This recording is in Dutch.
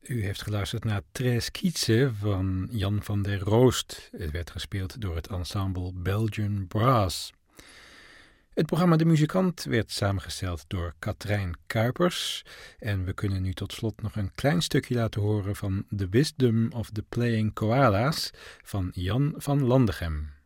U heeft geluisterd naar Tres Kietse van Jan van der Roost. Het werd gespeeld door het ensemble Belgian Brass. Het programma De Muzikant werd samengesteld door Katrijn Kuipers. En we kunnen nu tot slot nog een klein stukje laten horen van The Wisdom of the Playing Koalas van Jan van Landegem.